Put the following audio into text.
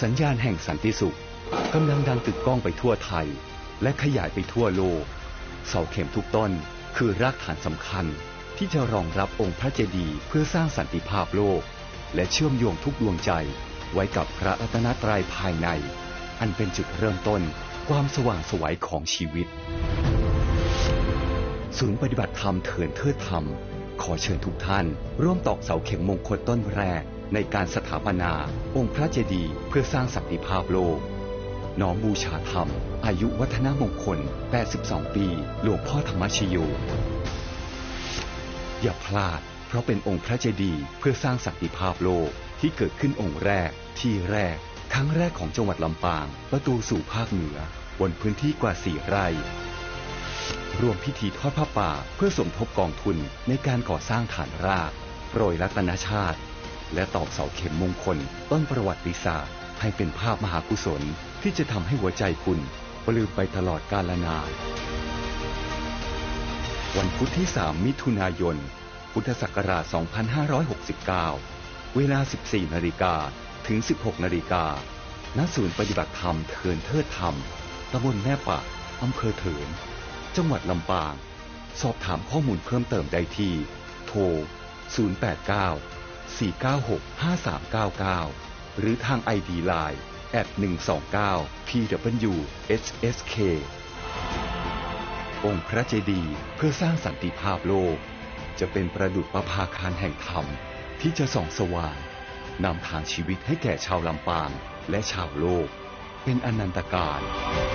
สัญญาณแห่งสันติสุขกำลังดังกึกก้องไปทั่วไทยและขยายไปทั่วโลกเสาเข็มทุกต้นคือรากฐานสำคัญที่จะรองรับองค์พระเจดีย์เพื่อสร้างสันติภาพโลกและเชื่อมโยงทุกดวงใจไว้กับพระรัตนตรัยภายในอันเป็นจุดเริ่มต้นความสว่างไสวของชีวิตศูนย์ปฏิบัติธรรมเถินเทิดธรรมขอเชิญทุกท่านร่วมตอกเสาเข็มมงคลต้นแรกในการสถาปนาองค์พระเจดีย์เพื่อสร้างสันติภาพโลกน้อมบูชาธรรมอายุวัฒนมงคล82ปีหลวงพ่อธรรมชโยอย่าพลาดเพราะเป็นองค์พระเจดีย์เพื่อสร้างสันติภาพโลกที่เกิดขึ้นองค์แรกที่แรกครั้งแรกของจังหวัดลำปางประตูสู่ภาคเหนือบนพื้นที่กว่า4 ไร่รวมพิธีทอดผ้าป่าเพื่อสมทบกองทุนในการก่อสร้างฐานรากโปรยรัตนชาติและตอกเสาเข็มมงคลต้นประวัติศาสตร์ให้เป็นภาพมหากุศลที่จะทำให้หัวใจคุณปลื้มไปตลอดกาลนานวันพุธที่3 มิถุนายน พุทธศักราช 2569 เวลา 14 นาฬิกาถึง 16 นาฬิกา ณ ศูนย์ปฏิบัติธรรมเถินเทิดธรรม ตำบลแม่ปะ อำเภอเถิน จังหวัดลำปาง สอบถามข้อมูลเพิ่มเติมได้ที่ โทร 089-496-5399 หรือทาง ID Line @129PWHSK องค์พระเจดีย์เพื่อสร้างสันติภาพโลกจะเป็นประดุจประภาคารแห่งธรรมที่จะส่องสว่างนำทางชีวิตให้แก่ชาวลำปางและชาวโลกเป็นอนันตการ